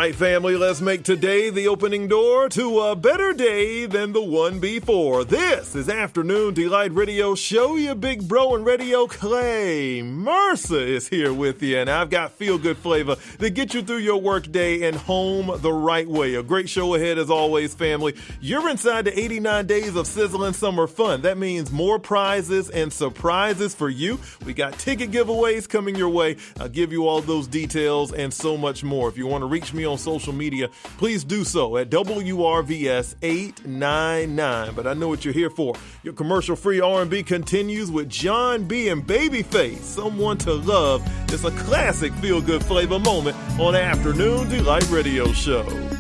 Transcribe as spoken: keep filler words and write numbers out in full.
right, family, let's make today the opening door to a better day than the one before. This is Afternoon Delight Radio. Show you big bro and radio Clay Mercer is here with you, and I've got feel-good flavor that get you through your work day and home the right way. A great show ahead as always, family. You're inside the eighty-nine days of sizzling summer fun. That means more prizes and surprises for you. We got ticket giveaways coming your way. I'll give you all those details and so much more. If you want to reach me on social media, please do so at W R V S eight nine nine. But I know what you're here for. Your commercial-free R and B continues with John B. and Babyface, Someone to Love. It's a classic feel-good flavor moment on Afternoon Delight Radio Show.